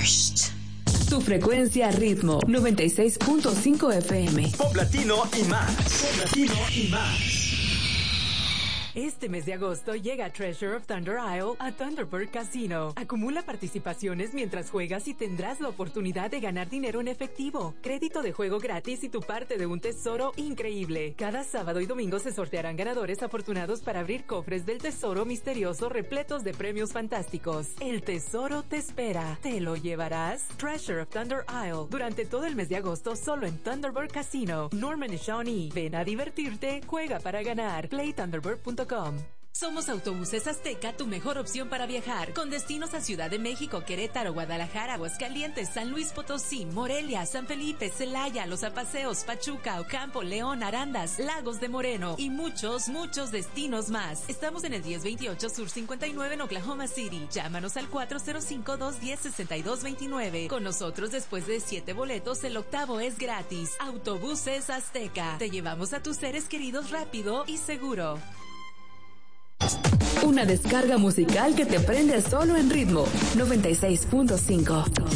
first. Tu frecuencia ritmo 96.5 FM. Pop latino y más. Pop latino y más. Este mes de agosto llega Treasure of Thunder Isle a Thunderbird Casino. Acumula participaciones mientras juegas y tendrás la oportunidad de ganar dinero en efectivo, crédito de juego gratis y tu parte de un tesoro increíble. Cada sábado y domingo se sortearán ganadores afortunados para abrir cofres del tesoro misterioso repletos de premios fantásticos. El tesoro te espera. ¿Te lo llevarás? Treasure of Thunder Isle durante todo el mes de agosto solo en Thunderbird Casino. Norman y Shawnee. Ven a divertirte, juega para ganar. PlayThunderbird.com. Somos Autobuses Azteca, tu mejor opción para viajar, con destinos a Ciudad de México, Querétaro, Guadalajara, Aguascalientes, San Luis Potosí, Morelia, San Felipe, Celaya, Los Apaseos, Pachuca, Ocampo, León, Arandas, Lagos de Moreno y muchos destinos más. Estamos en el 1028 Sur 59 en Oklahoma City. Llámanos al 405-210-6229. Con nosotros, después de 7 boletos, el octavo es gratis. Autobuses Azteca. Te llevamos a tus seres queridos rápido y seguro. Una descarga musical que te prende solo en ritmo 96.5.